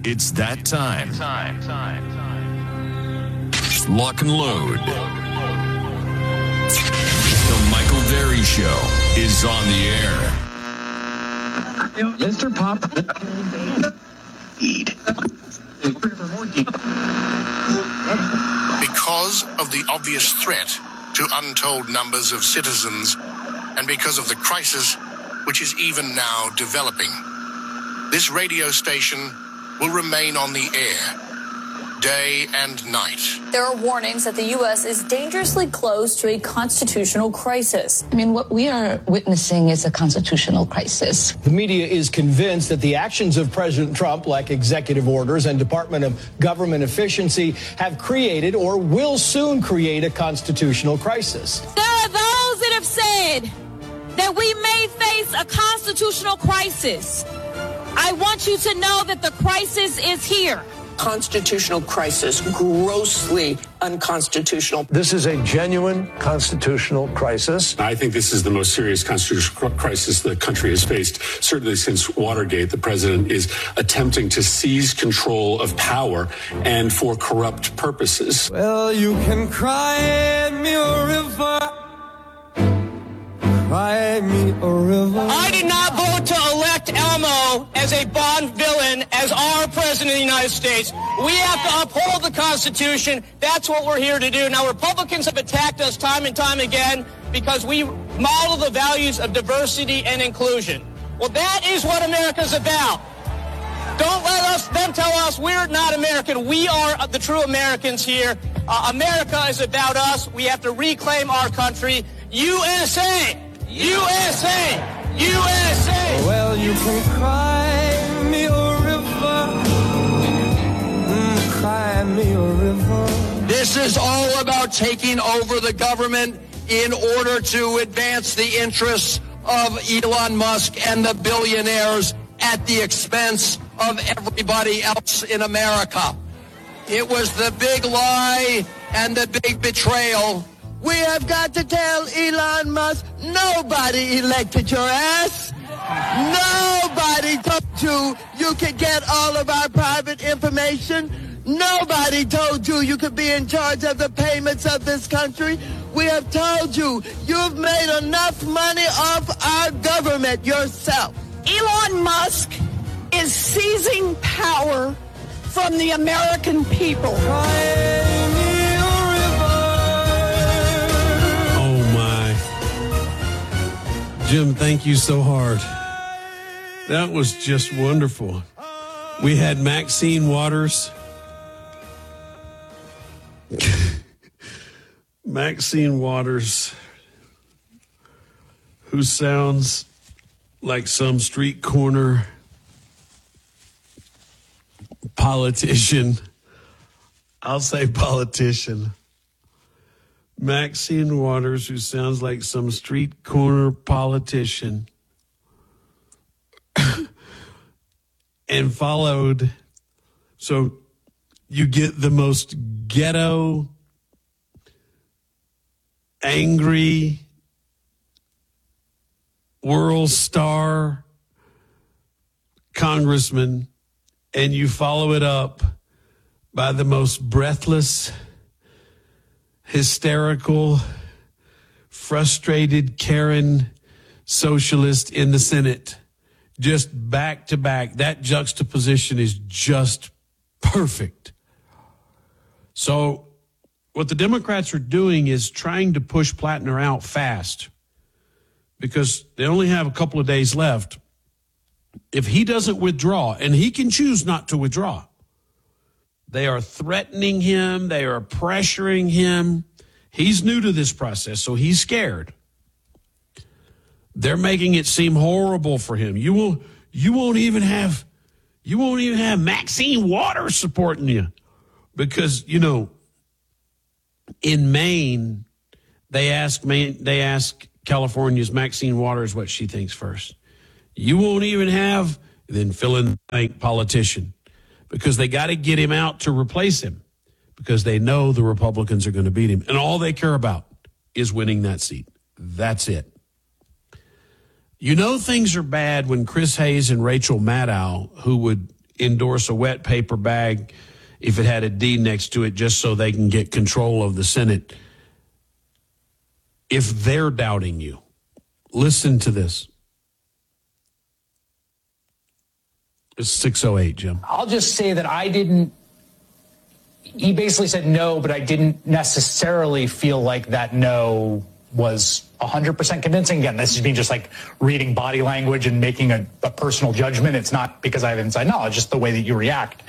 It's that time. Lock and load. The Michael Berry Show is on the air. Mr. Pop. Because of the obvious threat to untold numbers of citizens, and because of the crisis which is even now developing, this radio station will remain on the air, day and night. There are warnings that the U.S. is dangerously close to a constitutional crisis. I mean, what we are witnessing is a constitutional crisis. The media is convinced that the actions of President Trump, like executive orders and Department of Government Efficiency, have created or will soon create a constitutional crisis. There are those that have said that we may face a constitutional crisis. I want you to know that the crisis is here. Constitutional crisis, grossly unconstitutional. This is a genuine constitutional crisis. I think this is the most serious constitutional crisis the country has faced, certainly since Watergate. The president is attempting to seize control of power and for corrupt purposes. Well, you can cry me a river. Cry me a river. I did not vote to elect Elmo as a Bond villain as our president of the United States. We have to uphold the Constitution. That's what we're here to do. Now, Republicans have attacked us time and time again because we model the values of diversity and inclusion. Well, that is what America's about. Don't let them tell us we're not American. We are the true Americans here. America is about us. We have to reclaim our country. USA! USA! USA! Well, you can cry me a river. Cry me a river. This is all about taking over the government in order to advance the interests of Elon Musk and the billionaires at the expense of everybody else in America. It was the big lie and the big betrayal. We have got to tell Elon Musk, nobody elected your ass. Nobody told you could get all of our private information. Nobody told you could be in charge of the payments of this country. We have told you, you've made enough money off our government yourself. Elon Musk is seizing power from the American people. Jim, thank you so hard. That was just wonderful. We had Maxine Waters. Maxine Waters, who sounds like some street corner politician. I'll say politician. Maxine Waters, who sounds like some street corner politician, and followed. So you get the most ghetto, angry, world star congressman, and you follow it up by the most breathless, hysterical, frustrated Karen socialist in the Senate. Just back to back. That juxtaposition is just perfect. So what the Democrats are doing is trying to push Plattner out fast because they only have a couple of days left. If he doesn't withdraw, and he can choose not to withdraw, they are threatening him. They are pressuring him. He's new to this process, so he's scared. They're making it seem horrible for him. You won't even have Maxine Waters supporting you because, in Maine, they ask California's Maxine Waters what she thinks first. You won't even have, then fill in the blank politician, because they got to get him out to replace him because they know the Republicans are going to beat him. And all they care about is winning that seat. That's it. Things are bad when Chris Hayes and Rachel Maddow, who would endorse a wet paper bag if it had a D next to it just so they can get control of the Senate. If they're doubting you, listen to this. It's 6:08, Jim. I'll just say that he basically said no, but I didn't necessarily feel like that no was 100% convincing. Again, this is me just like reading body language and making a personal judgment. It's not because I have inside knowledge, just the way that you react.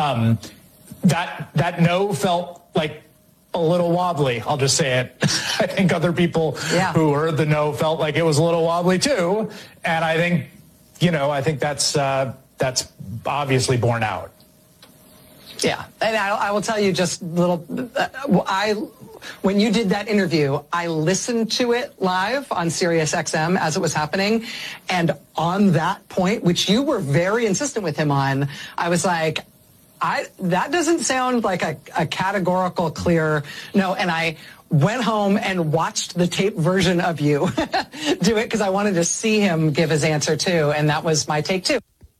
That no felt like a little wobbly. I'll just say it. I think other people who heard the no felt like it was a little wobbly too. And I think, that's obviously borne out. Yeah, and I will tell you just a little, when you did that interview, I listened to it live on Sirius XM as it was happening. And on that point, which you were very insistent with him on, I was like, that doesn't sound like a categorical clear no. And I went home and watched the tape version of you do it because I wanted to see him give his answer too. And that was my take too.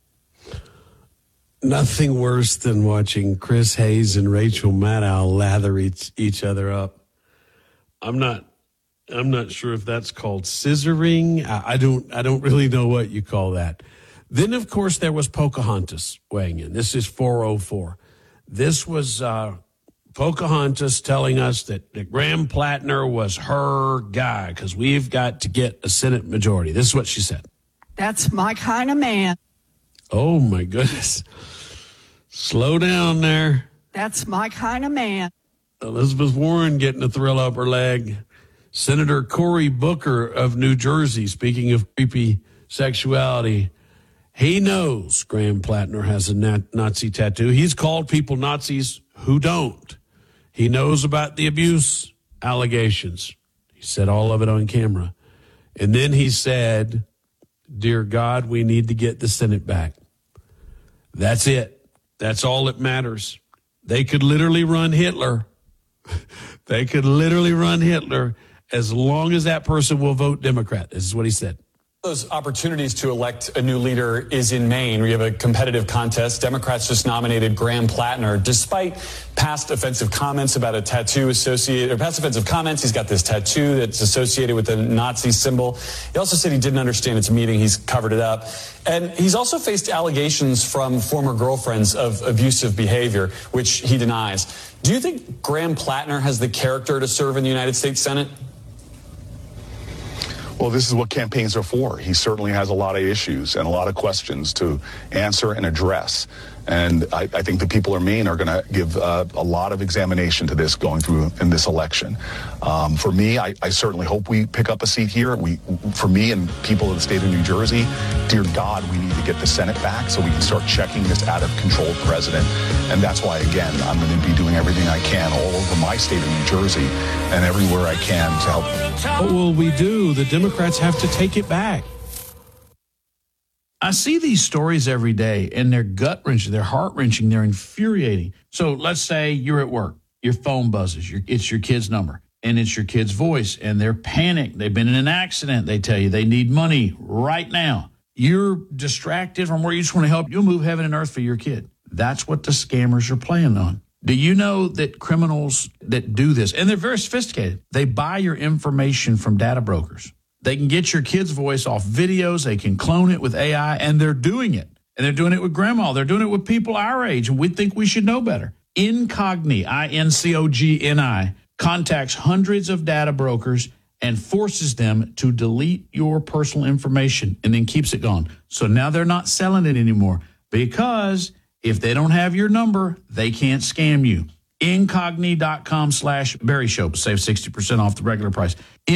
Nothing worse than watching Chris Hayes and Rachel Maddow lather each other up. I'm not sure if that's called scissoring. I don't really know what you call that. Then, of course, there was Pocahontas weighing in. This is 404. This was Pocahontas telling us that Graham Plattner was her guy because we've got to get a Senate majority. This is what she said. That's my kind of man. Oh, my goodness. Slow down there. That's my kind of man. Elizabeth Warren getting a thrill up her leg. Senator Cory Booker of New Jersey, speaking of creepy sexuality, he knows Graham Plattner has a Nazi tattoo. He's called people Nazis who don't. He knows about the abuse allegations. He said all of it on camera. And then he said, "Dear God, we need to get the Senate back." That's it. That's all that matters. They could literally run Hitler. They could literally run Hitler as long as that person will vote Democrat. This is what he said. Those opportunities to elect a new leader is in Maine. We have a competitive contest. Democrats just nominated Graham Plattner. Despite past offensive comments about a tattoo associated, or past offensive comments, he's got this tattoo that's associated with the Nazi symbol. He also said he didn't understand its meaning. He's covered it up. And he's also faced allegations from former girlfriends of abusive behavior, which he denies. Do you think Graham Plattner has the character to serve in the United States Senate? Well, this is what campaigns are for. He certainly has a lot of issues and a lot of questions to answer and address. And I think the people of Maine are going to give a lot of examination to this going through in this election. For me, I certainly hope we pick up a seat here. For me and people of the state of New Jersey, dear God, we need to get the Senate back so we can start checking this out-of-control president. And that's why, again, I'm going to be doing everything I can all over my state of New Jersey and everywhere I can to help. What will we do? The Democrats have to take it back. I see these stories every day, and they're gut-wrenching, they're heart-wrenching, they're infuriating. So let's say you're at work, your phone buzzes, it's your kid's number, and it's your kid's voice, and they're panicked. They've been in an accident. They tell you they need money right now. You're distracted from where you just want to help. You'll move heaven and earth for your kid. That's what the scammers are playing on. Do you know that criminals that do this, and they're very sophisticated, they buy your information from data brokers. They can get your kid's voice off videos. They can clone it with AI, and they're doing it. And they're doing it with grandma. They're doing it with people our age, and we think we should know better. Incogni, INCOGNI, contacts hundreds of data brokers and forces them to delete your personal information and then keeps it gone. So now they're not selling it anymore because if they don't have your number, they can't scam you. Incogni.com/Barry Show. Save 60% off the regular price.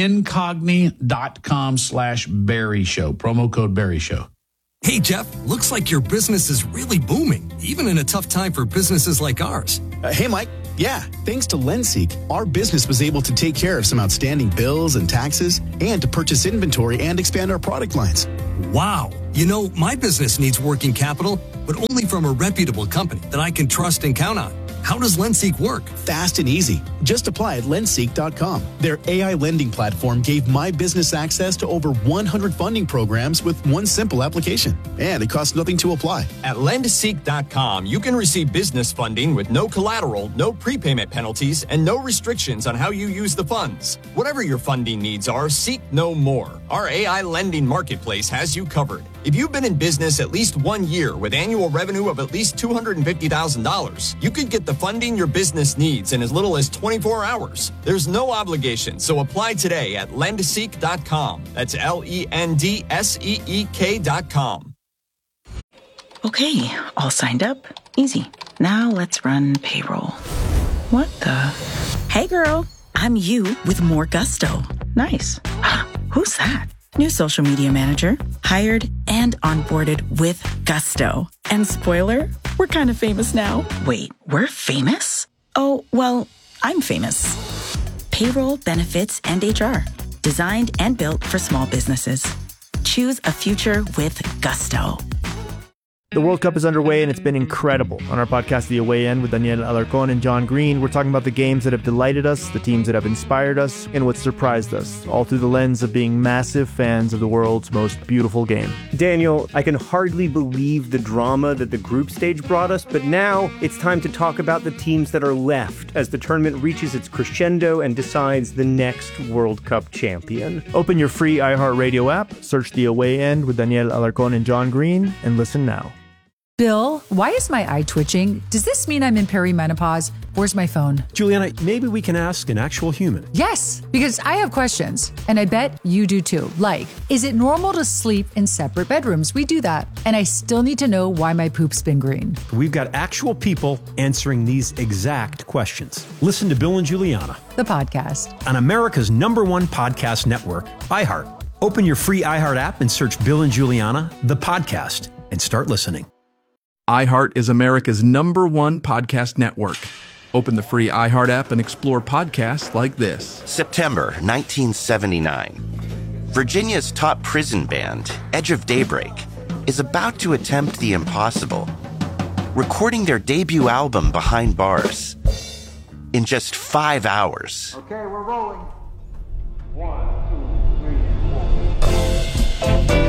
Incogni.com/Barry Show. Promo code Barry Show. Hey, Jeff, looks like your business is really booming, even in a tough time for businesses like ours. Hey, Mike. Yeah, thanks to Lenseek, our business was able to take care of some outstanding bills and taxes and to purchase inventory and expand our product lines. Wow. You know, my business needs working capital, but only from a reputable company that I can trust and count on. How does LendSeek work? Fast and easy. Just apply at lendseek.com. Their AI lending platform gave my business access to over 100 funding programs with one simple application. And it costs nothing to apply. At lendseek.com, you can receive business funding with no collateral, no prepayment penalties, and no restrictions on how you use the funds. Whatever your funding needs are, seek no more. Our AI lending marketplace has you covered. If you've been in business at least 1 year with annual revenue of at least $250,000, you could get the funding your business needs in as little as 24 hours. There's no obligation, so apply today at lendseek.com. That's LENDSEEK.com. Okay, all signed up. Easy. Now let's run payroll. What the? Hey girl, I'm you with more gusto. Nice. Who's that? New social media manager, hired and onboarded with gusto. And spoiler, we're kind of famous now. Wait, we're famous? Oh, well, I'm famous. Payroll, benefits, and HR. Designed and built for small businesses. Choose a future with gusto. The World Cup is underway, and it's been incredible. On our podcast, The Away End, with Daniel Alarcón and John Green, we're talking about the games that have delighted us, the teams that have inspired us, and what surprised us, all through the lens of being massive fans of the world's most beautiful game. Daniel, I can hardly believe the drama that the group stage brought us, but now it's time to talk about the teams that are left as the tournament reaches its crescendo and decides the next World Cup champion. Open your free iHeartRadio app, search The Away End with Daniel Alarcón and John Green, and listen now. Bill, why is my eye twitching? Does this mean I'm in perimenopause? Where's my phone? Juliana, maybe we can ask an actual human. Yes, because I have questions, and I bet you do too. Like, is it normal to sleep in separate bedrooms? We do that. And I still need to know why my poop's been green. We've got actual people answering these exact questions. Listen to Bill and Juliana, the podcast, on America's #1 podcast network, iHeart. Open your free iHeart app and search Bill and Juliana, the podcast, and start listening. iHeart is America's #1 podcast network. Open the free iHeart app and explore podcasts like this. September 1979. Virginia's top prison band, Edge of Daybreak, is about to attempt the impossible, recording their debut album Behind Bars in just 5 hours. Okay, we're rolling. 1, 2, 3, 4.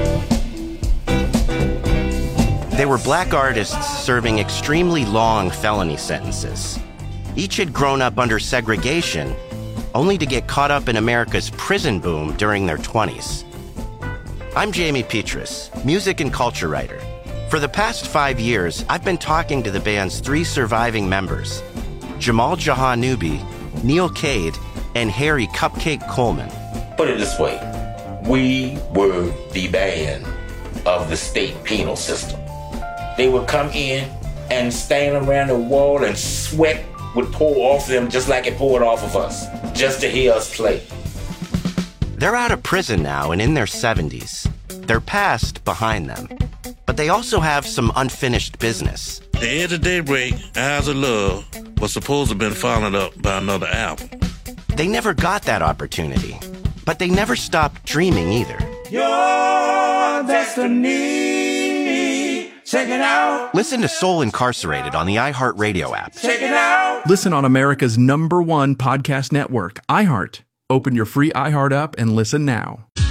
They were black artists serving extremely long felony sentences. Each had grown up under segregation, only to get caught up in America's prison boom during their 20s. I'm Jamie Petrus, music and culture writer. For the past 5 years, I've been talking to the band's 3 surviving members, Jamal Jahanoubi, Neil Cade, and Harry Cupcake Coleman. Put it this way, we were the band of the state penal system. They would come in and stand around the wall and sweat would pour off them just like it poured off of us, just to hear us play. They're out of prison now and in their 70s. Their past behind them. But they also have some unfinished business. The Edge of Daybreak, Eyes of Love, was supposed to have been followed up by another album. They never got that opportunity, but they never stopped dreaming either. Your destiny. Check it out. Listen to Soul Incarcerated on the iHeartRadio app. Check it out. Listen on America's #1 podcast network, iHeart. Open your free iHeart app and listen now.